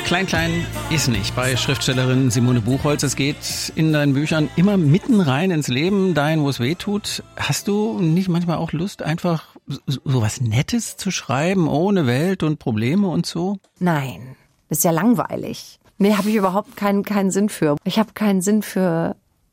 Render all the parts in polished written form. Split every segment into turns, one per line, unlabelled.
Klein, klein ist nicht bei Schriftstellerin Simone Buchholz. Es geht in deinen Büchern immer mitten rein ins Leben, dahin, wo es weh tut. Hast du nicht manchmal auch Lust, einfach so was Nettes zu schreiben, ohne Welt und Probleme und so?
Nein, ist ja langweilig. Nee, habe ich überhaupt keinen Sinn für. Ich habe keinen Sinn für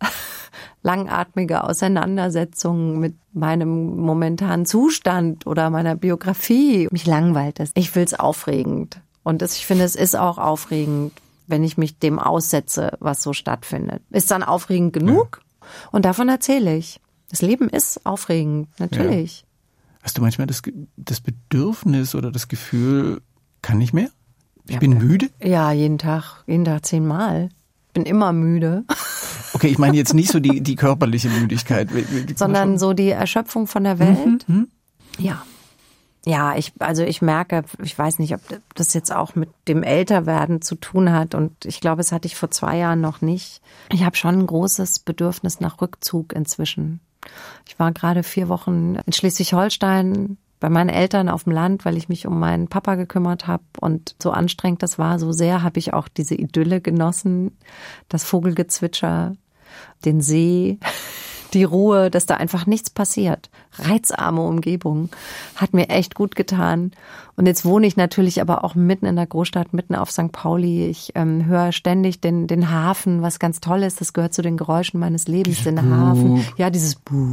langatmige Auseinandersetzungen mit meinem momentanen Zustand oder meiner Biografie. Mich langweilt das. Ich will's aufregend. Und ich finde, es ist auch aufregend, wenn ich mich dem aussetze, was so stattfindet. Ist dann aufregend genug? Ja. Und davon erzähle ich. Das Leben ist aufregend, natürlich.
Ja. Hast du manchmal das Bedürfnis oder das Gefühl, kann nicht mehr? Ich bin müde?
Ja, jeden Tag 10-mal. Bin immer müde.
Okay, ich meine jetzt nicht so die körperliche Müdigkeit.
Sondern so die Erschöpfung von der Welt. Ja. Ja, ich merke, ich weiß nicht, ob das jetzt auch mit dem Älterwerden zu tun hat. Und ich glaube, es hatte ich vor 2 Jahren noch nicht. Ich habe schon ein großes Bedürfnis nach Rückzug inzwischen. Ich war gerade 4 Wochen in Schleswig-Holstein bei meinen Eltern auf dem Land, weil ich mich um meinen Papa gekümmert habe. Und so anstrengend das war, so sehr habe ich auch diese Idylle genossen. Das Vogelgezwitscher, den See, die Ruhe, dass da einfach nichts passiert. Reizarme Umgebung. Hat mir echt gut getan. Und jetzt wohne ich natürlich aber auch mitten in der Großstadt, mitten auf St. Pauli. Ich höre ständig den Hafen, was ganz toll ist. Das gehört zu den Geräuschen meines Lebens, den Hafen. Ja, dieses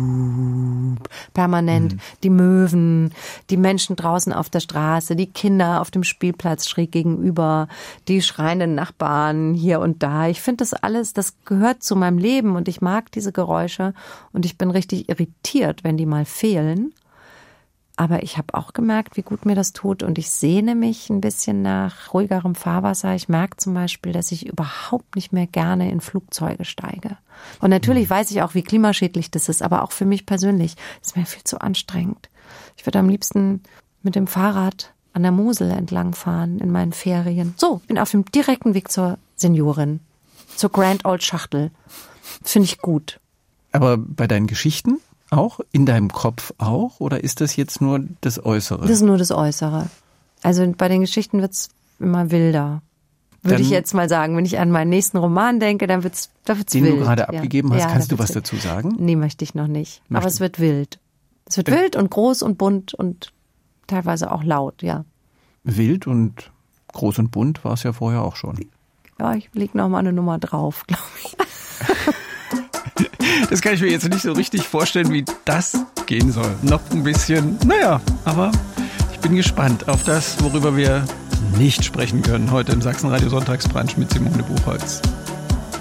Boop, permanent. Die Möwen, die Menschen draußen auf der Straße, die Kinder auf dem Spielplatz schräg gegenüber, die schreienden Nachbarn hier und da. Ich finde das alles, das gehört zu meinem Leben und ich mag diese Geräusche und ich bin richtig irritiert, wenn die mal fehlen. Aber ich habe auch gemerkt, wie gut mir das tut und ich sehne mich ein bisschen nach ruhigerem Fahrwasser. Ich merke zum Beispiel, dass ich überhaupt nicht mehr gerne in Flugzeuge steige. Und natürlich weiß ich auch, wie klimaschädlich das ist, aber auch für mich persönlich ist mir viel zu anstrengend. Ich würde am liebsten mit dem Fahrrad an der Mosel entlangfahren in meinen Ferien. So, bin auf dem direkten Weg zur Seniorin, zur Grand Old Schachtel. Finde ich gut.
Aber bei deinen Geschichten? Auch? In deinem Kopf auch? Oder ist das jetzt nur das Äußere?
Das ist nur das Äußere. Also bei den Geschichten wird's immer wilder. Würde ich jetzt mal sagen. Wenn ich an meinen nächsten Roman denke, dann wird's wild.
Den du gerade abgegeben hast, kannst du was dazu sagen?
Nee, möchte ich noch nicht. Aber es wird wild. Es wird wild und groß und bunt und teilweise auch laut, ja.
Wild und groß und bunt war es ja vorher auch schon.
Ja, ich leg noch mal eine Nummer drauf, glaube ich.
Das kann ich mir jetzt nicht so richtig vorstellen, wie das gehen soll. Noch ein bisschen, aber ich bin gespannt auf das, worüber wir nicht sprechen können heute im Sachsen-Radio Sonntagsbrunch mit Simone Buchholz.